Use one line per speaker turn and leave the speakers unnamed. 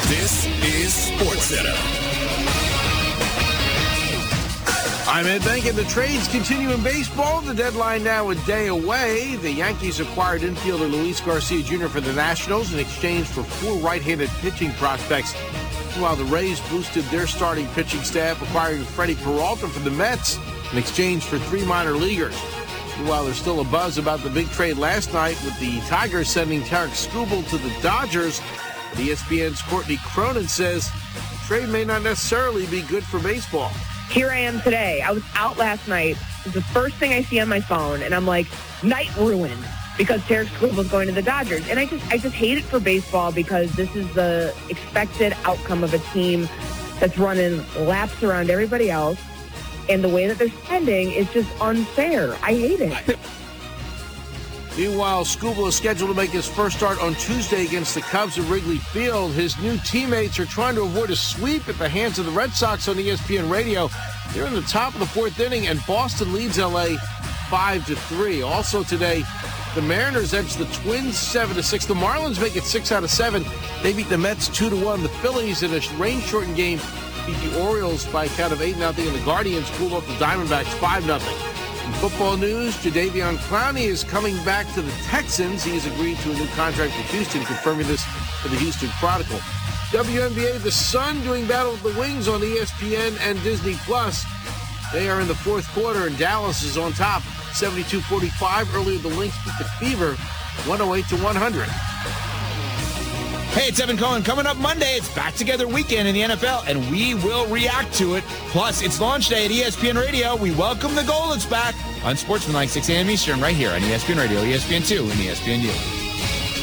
This is SportsCenter.
I'm Ed Bank, and the trades continue in baseball. The deadline now a day away. The Yankees acquired infielder Luis Garcia Jr. for the Nationals in exchange for 4 right-handed pitching prospects. While the Rays boosted their starting pitching staff, acquiring Freddie Peralta from the Mets in exchange for 3 minor leaguers. While there's still a buzz about the big trade last night with the Tigers sending Tarik Skubal to the Dodgers, ESPN's Courtney Cronin says the trade may not necessarily be good for baseball.
Here I am today. I was out last night. It's the first thing I see on my phone, and I'm like, night ruined because Tarik Skubal was going to the Dodgers. And I just hate it for baseball because this is the expected outcome of a team that's running laps around everybody else. And the way that they're spending is just unfair. I hate it.
Meanwhile, Skubal is scheduled to make his first start on Tuesday against the Cubs at Wrigley Field. His new teammates are trying to avoid a sweep at the hands of the Red Sox on ESPN Radio. They're in the top of the 4th inning, and Boston leads L.A. 5-3. Also today, the Mariners edge the Twins 7-6. The Marlins make it 6 out of 7. They beat the Mets 2-1. The Phillies in a rain-shortened game beat the Orioles by a count of 8-0, and the Guardians cooled off the Diamondbacks 5-0. In football news, Jadeveon Clowney is coming back to the Texans. He has agreed to a new contract with Houston, confirming this for the Houston Chronicle. WNBA, the Sun doing battle with the Wings on ESPN and Disney+. They are in the 4th quarter, and Dallas is on top, 72-45. Earlier, the Lynx beat the Fever 108-100.
Hey, it's Evan Cohen. Coming up Monday, it's Back Together Weekend in the NFL, and we will react to it. Plus, it's launch day at ESPN Radio. We welcome the Goldens back on Sportsmanlike 6 a.m. Eastern right here on ESPN Radio, ESPN2, and ESPNU.